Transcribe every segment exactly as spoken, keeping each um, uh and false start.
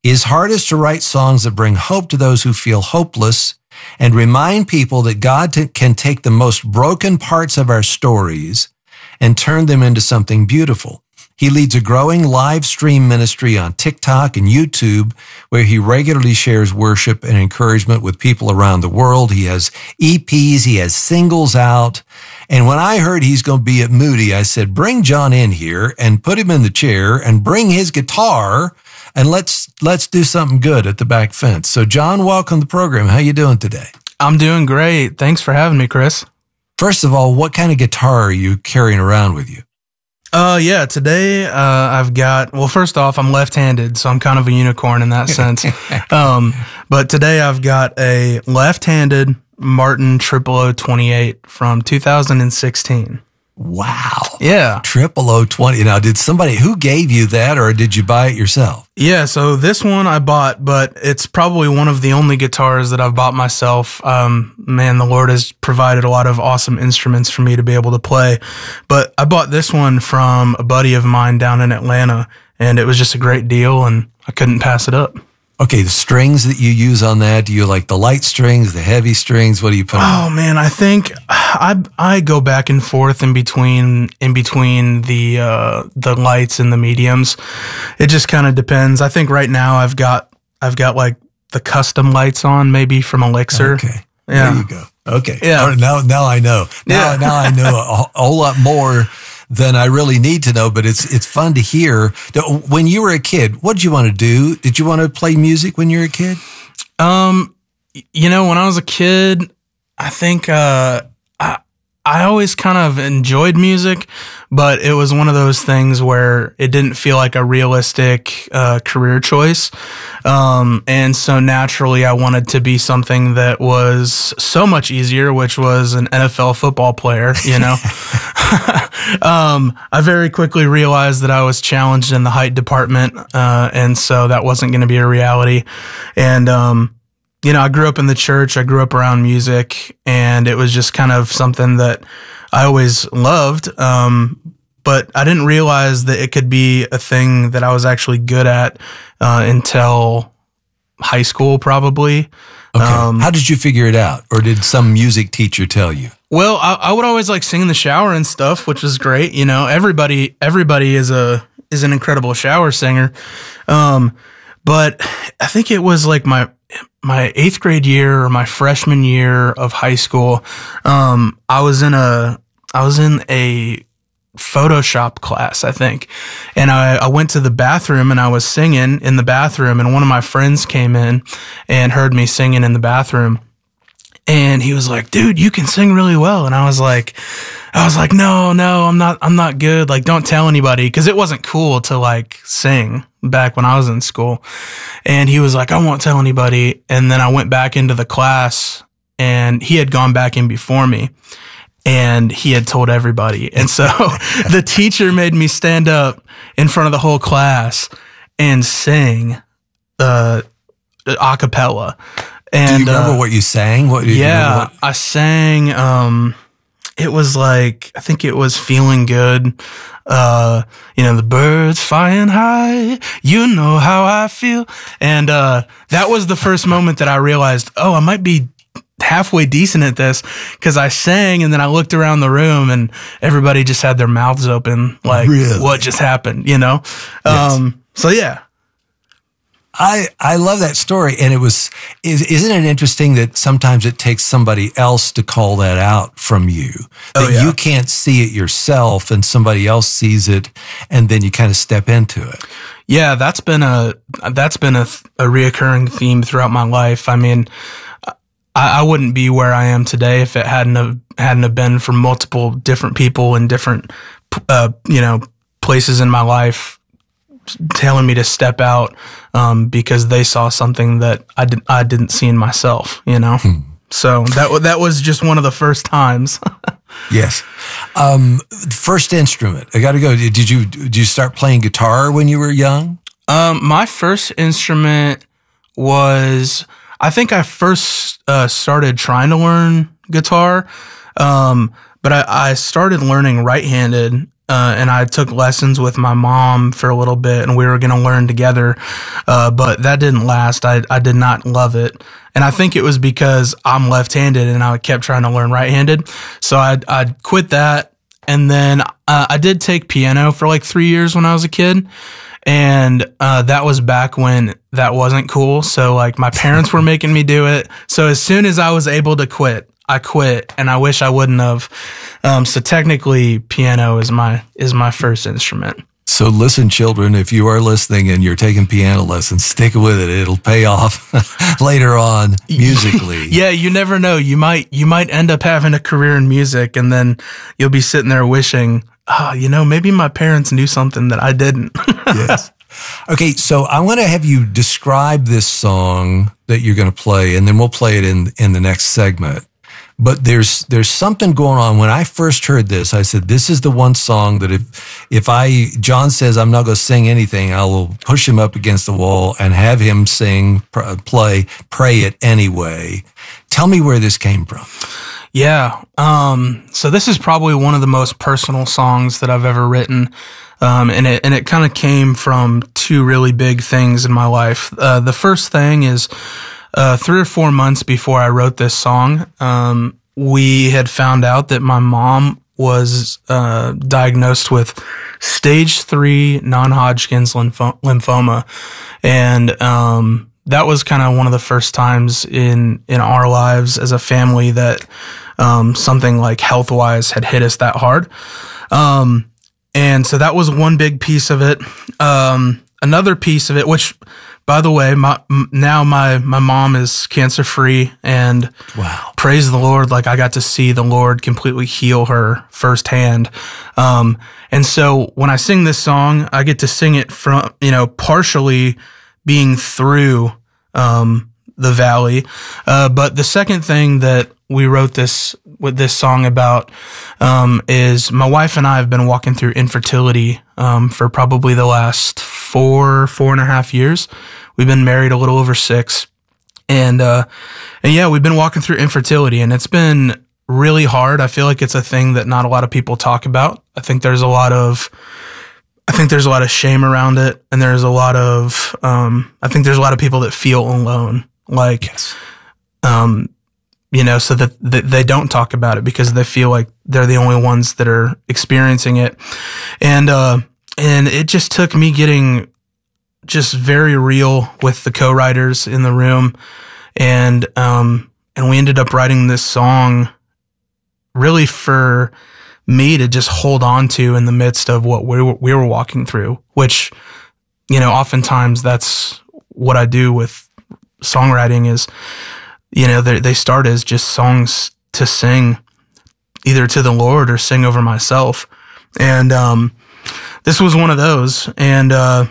His heart is to write songs that bring hope to those who feel hopeless and remind people that God t- can take the most broken parts of our stories and turn them into something beautiful. He leads a growing live stream ministry on TikTok and YouTube where he regularly shares worship and encouragement with people around the world. He has E Ps, he has singles out. And when I heard he's going to be at Moody, I said, bring John in here and put him in the chair and bring his guitar and let's let's do something good at the back fence. So John, welcome to the program. How you doing today? I'm doing great. Thanks for having me, Chris. First of all, what kind of guitar are you carrying around with you? Uh, yeah, today, uh, I've got, well, first off, I'm left-handed, so I'm kind of a unicorn in that sense. um, but today I've got a left-handed Martin triple oh twenty-eight from two thousand sixteen. Wow. Yeah. Triple O twenty. Now, did somebody, who gave you that or did you buy it yourself? Yeah, so this one I bought, but it's probably one of the only guitars that I've bought myself. Um, man, the Lord has provided a lot of awesome instruments for me to be able to play. But I bought this one from a buddy of mine down in Atlanta, and it was just a great deal, and I couldn't pass it up. Okay, the strings that you use on that, do you like the light strings, the heavy strings? What do you put on? Oh man, I think I I go back and forth in between in between the uh, the lights and the mediums. It just kind of depends. I think right now I've got I've got like the custom lights on, maybe from Elixir. Okay, yeah. There you go. Okay, yeah. All right, now now I know. Now yeah. now I know a, a whole lot more than I really need to know, but it's it's fun to hear. When you were a kid, what did you want to do? Did you want to play music when you were a kid? Um, you know, when I was a kid, I think uh, I I always kind of enjoyed music, but it was one of those things where it didn't feel like a realistic uh, career choice. Um, and so naturally I wanted to be something that was so much easier, which was an N F L football player, you know? um, I very quickly realized that I was challenged in the height department. Uh, and so that wasn't going to be a reality. And, um, you know, I grew up in the church, I grew up around music, and it was just kind of something that I always loved. Um, but I didn't realize that it could be a thing that I was actually good at uh, until high school, probably. Okay. Um, How did you figure it out? Or did some music teacher tell you? Well, I, I would always like sing in the shower and stuff, which was great. You know, everybody, everybody is a, is an incredible shower singer. Um, but I think it was like my, my eighth grade year or my freshman year of high school. Um, I was in a, I was in a Photoshop class, I think. And I, I went to the bathroom and I was singing in the bathroom, and one of my friends came in and heard me singing in the bathroom. And he was like, dude, you can sing really well. And I was like, I was like, no, no, I'm not, I'm not good. Like, don't tell anybody. Cause it wasn't cool to like sing back when I was in school. And he was like, I won't tell anybody. And then I went back into the class, and he had gone back in before me, and he had told everybody. And so the teacher made me stand up in front of the whole class and sing, uh, a cappella. And, do you remember uh, what you sang? What, yeah, what? I sang, um, it was like, I think it was Feeling Good. Uh, you know, the birds flying high, you know how I feel. And, uh, that was the first moment that I realized, oh, I might be halfway decent at this, because I sang and then I looked around the room and everybody just had their mouths open. Like, really? What just happened, you know? Yes. Um, so yeah. I, I love that story. And it was, is, isn't it interesting that sometimes it takes somebody else to call that out from you? That Oh, yeah. you can't see it yourself and somebody else sees it, and then you kind of step into it. Yeah, that's been a, that's been a, a reoccurring theme throughout my life. I mean, I, I wouldn't be where I am today if it hadn't have, hadn't have been for multiple different people in different, uh, you know, places in my life telling me to step out, um, because they saw something that I didn't, I didn't see in myself, you know? Hmm. So that, that was just one of the first times. Yes. Um, first instrument, I got to go. Did you, did you start playing guitar when you were young? Um, my first instrument was, I think I first, uh, started trying to learn guitar. Um, but I, I started learning right-handed uh, and I took lessons with my mom for a little bit, and we were going to learn together. Uh, but that didn't last. I, I did not love it. And I think it was because I'm left-handed and I kept trying to learn right-handed. So I I quit that. And then uh, I did take piano for like three years when I was a kid. And uh, that was back when that wasn't cool. So like my parents were making me do it. So as soon as I was able to quit, I quit, and I wish I wouldn't have. Um, so technically, piano is my is my first instrument. So listen, children, if you are listening and you're taking piano lessons, stick with it. It'll pay off later on musically. Yeah, you never know. You might you might end up having a career in music, and then you'll be sitting there wishing, oh, you know, maybe my parents knew something that I didn't. Yes. Okay, so I want to have you describe this song that you're going to play, and then we'll play it in in the next segment. But there's there's something going on. When I first heard this, I said, this is the one song that if if I, John says I'm not going to sing anything, I will push him up against the wall and have him sing, play, pray it anyway. Tell me where this came from. Yeah. Um, so this is probably one of the most personal songs that I've ever written. Um, and it, and it kind of came from two really big things in my life. Uh, the first thing is, Uh, three or four months before I wrote this song, um, we had found out that my mom was uh, diagnosed with stage three non-Hodgkin's lympho- lymphoma. And um, that was kind of one of the first times in, in our lives as a family that um, something like health-wise had hit us that hard. Um, and so that was one big piece of it. Um, another piece of it, which... By the way, my, now my, my mom is cancer free, and wow, praise the Lord. Like I got to see the Lord completely heal her firsthand. Um, and so when I sing this song, I get to sing it from, you know, partially being through, um, the valley. Uh, but the second thing that we wrote this with this song about, um, is my wife and I have been walking through infertility, um, for probably the last four, four and a half years. We've been married a little over six. And, uh, and yeah, we've been walking through infertility, and it's been really hard. I feel like it's a thing that not a lot of people talk about. I think there's a lot of, I think there's a lot of shame around it. And there's a lot of, um, I think there's a lot of people that feel alone. Like, yes. um, you know, so that, that they don't talk about it because they feel like they're the only ones that are experiencing it. And, uh, and it just took me getting just very real with the co-writers in the room. And, um, and we ended up writing this song really for me to just hold on to in the midst of what we were, we were walking through, which, you know, oftentimes that's what I do with songwriting is, you know, they, they start as just songs to sing either to the Lord or sing over myself. And, um, this was one of those. And, uh,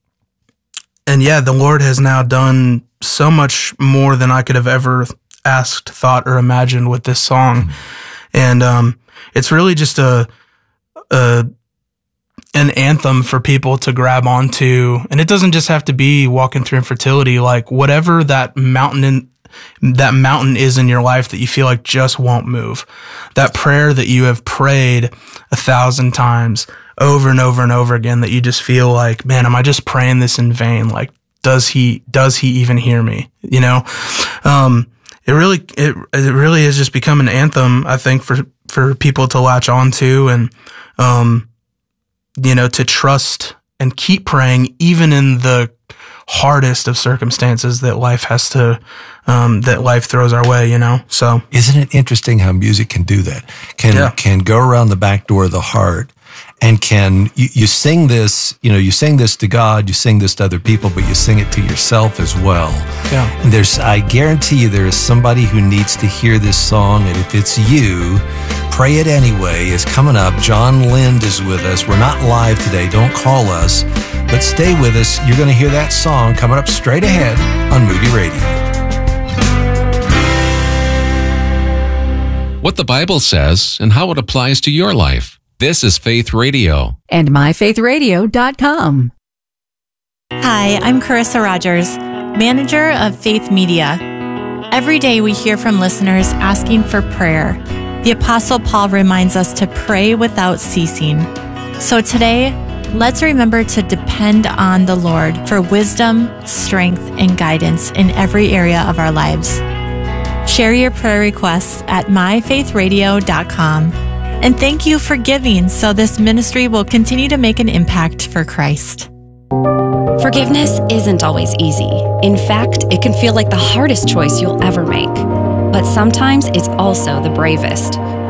and yeah, the Lord has now done so much more than I could have ever asked, thought, or imagined with this song. Mm-hmm. And, um, it's really just a, a, an anthem for people to grab onto. And it doesn't just have to be walking through infertility, like whatever that mountain in, that mountain is in your life that you feel like just won't move. That prayer that you have prayed a thousand times over and over and over again that you just feel like, man, am I just praying this in vain? Like, does he, does he even hear me? You know? Um, it really, it, it really has just become an anthem, I think, for, for people to latch on to and, um, you know, to trust and keep praying even in the hardest of circumstances that life has to, um, that life throws our way, you know? So isn't it interesting how music can do that? Can, yeah. can go around the back door of the heart and can, you, you sing this, you know, you sing this to God, you sing this to other people, but you sing it to yourself as well. Yeah. And there's, I guarantee you there is somebody who needs to hear this song. And if it's you, Pray It Anyway is coming up. John Lind is with us. We're not live today. Don't call us, but stay with us. You're going to hear that song coming up straight ahead on Moody Radio. What the Bible says and how it applies to your life. This is Faith Radio. And my faith radio dot com. Hi, I'm Carissa Rogers, manager of Faith Media. Every day we hear from listeners asking for prayer. The Apostle Paul reminds us to pray without ceasing. So today, let's remember to depend on the Lord for wisdom, strength, and guidance in every area of our lives. Share your prayer requests at my faith radio dot com. And thank you for giving so this ministry will continue to make an impact for Christ. Forgiveness isn't always easy. In fact, it can feel like the hardest choice you'll ever make. But sometimes it's also the bravest.